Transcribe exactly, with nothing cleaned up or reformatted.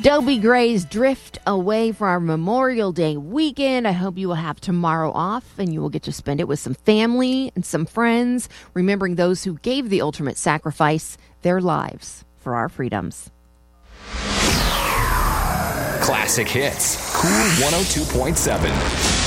Dobie Gray's Drift Away for our Memorial Day weekend. I hope you will have tomorrow off and you will get to spend it with some family and some friends, remembering those who gave the ultimate sacrifice, their lives for our freedoms. Classic Hits, Cool one oh two point seven.